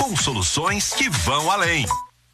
com soluções que vão além.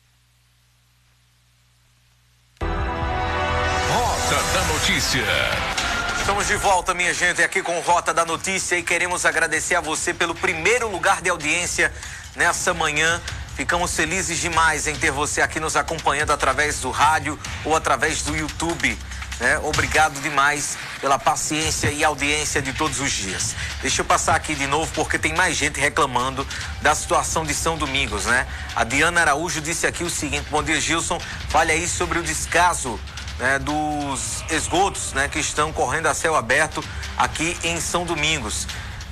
Rota da Notícia. Estamos de volta, minha gente, aqui com o Rota da Notícia e queremos agradecer a você pelo primeiro lugar de audiência nessa manhã. Ficamos felizes demais em ter você aqui nos acompanhando através do rádio ou através do YouTube. Obrigado demais pela paciência e audiência de todos os dias. Deixa eu passar aqui de novo porque tem mais gente reclamando da situação de São Domingos, né? A Diana Araújo disse aqui o seguinte: bom dia, Gilson, fale aí sobre o descaso dos esgotos, que estão correndo a céu aberto aqui em São Domingos.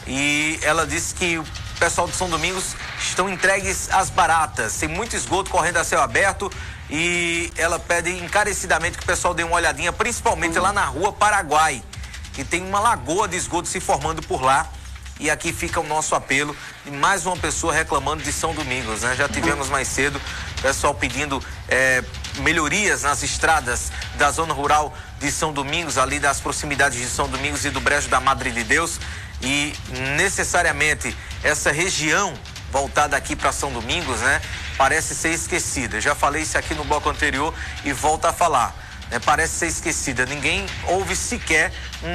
E ela disse que o pessoal de São Domingos estão entregues às baratas, tem muito esgoto correndo a céu aberto. E ela pede encarecidamente que o pessoal dê uma olhadinha, principalmente lá na Rua Paraguai, que tem uma lagoa de esgoto se formando por lá. E aqui fica o nosso apelo de mais uma pessoa reclamando de São Domingos, né? Já tivemos mais cedo o pessoal pedindo melhorias nas estradas da zona rural de São Domingos, ali das proximidades de São Domingos e do Brejo da Madre de Deus. E necessariamente essa região voltada aqui para São Domingos, parece ser esquecida. Já falei isso aqui no bloco anterior e volto a falar. Parece ser esquecida. Ninguém ouve sequer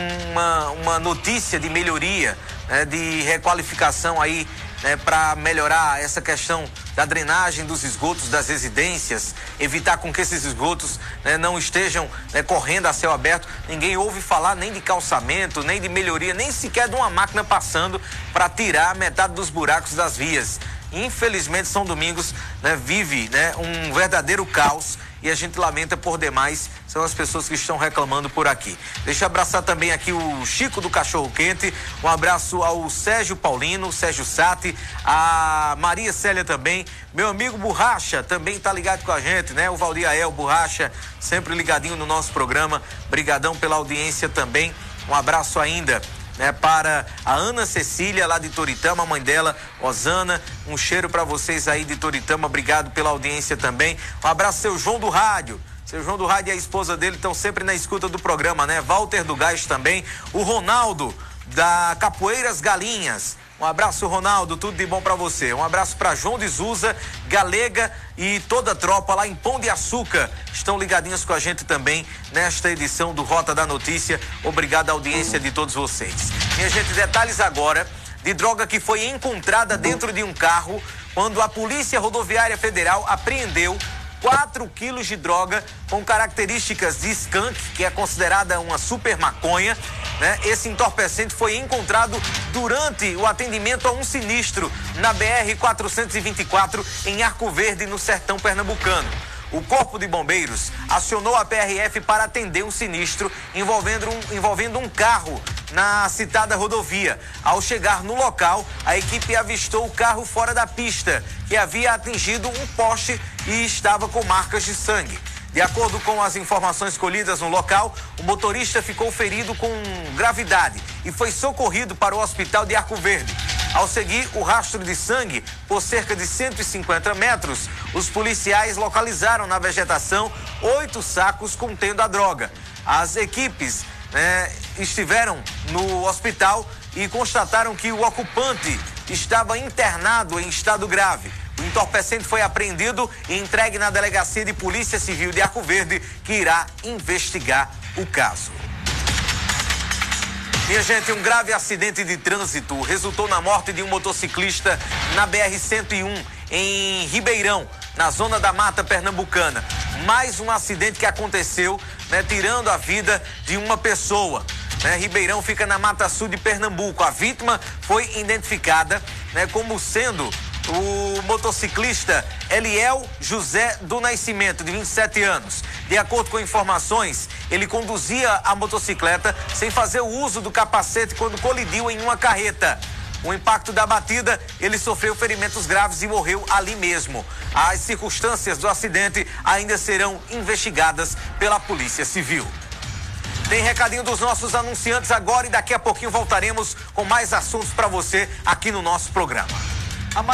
uma notícia de melhoria, de requalificação aí, para melhorar essa questão da drenagem dos esgotos das residências, evitar com que esses esgotos não estejam correndo a céu aberto. Ninguém ouve falar nem de calçamento, nem de melhoria, nem sequer de uma máquina passando para tirar metade dos buracos das vias. Infelizmente, São Domingos vive um verdadeiro caos e a gente lamenta por demais. São as pessoas que estão reclamando por aqui. Deixa eu abraçar também aqui o Chico do Cachorro Quente. Um abraço ao Sérgio Paulino, Sérgio Sati, a Maria Célia também. Meu amigo Borracha também tá ligado com a gente, O Valdir Ael Borracha, sempre ligadinho no nosso programa. Brigadão pela audiência também. Um abraço ainda para a Ana Cecília, lá de Toritama, a mãe dela, Osana. Um cheiro para vocês aí de Toritama, obrigado pela audiência também. Um abraço, seu João do Rádio. Seu João do Rádio e a esposa dele estão sempre na escuta do programa, Walter do Gás também. O Ronaldo, da Capoeiras Galinhas. Um abraço, Ronaldo, tudo de bom para você. Um abraço para João de Zuza, Galega e toda a tropa lá em Pão de Açúcar. Estão ligadinhos com a gente também nesta edição do Rota da Notícia. Obrigado à audiência de todos vocês. Minha gente, detalhes agora de droga que foi encontrada dentro de um carro quando a Polícia Rodoviária Federal apreendeu 4 quilos de droga com características de skunk, que é considerada uma super maconha. Esse entorpecente foi encontrado durante o atendimento a um sinistro na BR-424 em Arco Verde, no sertão pernambucano. O Corpo de Bombeiros acionou a PRF para atender um sinistro envolvendo um carro na citada rodovia. Ao chegar no local, a equipe avistou o carro fora da pista, que havia atingido um poste e estava com marcas de sangue. De acordo com as informações colhidas no local, o motorista ficou ferido com gravidade e foi socorrido para o hospital de Arco Verde. Ao seguir o rastro de sangue por cerca de 150 metros, os policiais localizaram na vegetação 8 sacos contendo a droga. As equipes estiveram no hospital e constataram que o ocupante estava internado em estado grave. O entorpecente foi apreendido e entregue na Delegacia de Polícia Civil de Arco Verde, que irá investigar o caso. Minha gente, um grave acidente de trânsito resultou na morte de um motociclista na BR-101, em Ribeirão, na zona da Mata Pernambucana. Mais um acidente que aconteceu, tirando a vida de uma pessoa. Ribeirão fica na Mata Sul de Pernambuco. A vítima foi identificada como sendo o motociclista Eliel José do Nascimento, de 27 anos. De acordo com informações, ele conduzia a motocicleta sem fazer o uso do capacete quando colidiu em uma carreta. O impacto da batida, ele sofreu ferimentos graves e morreu ali mesmo. As circunstâncias do acidente ainda serão investigadas pela Polícia Civil. Tem recadinho dos nossos anunciantes agora e daqui a pouquinho voltaremos com mais assuntos para você aqui no nosso programa.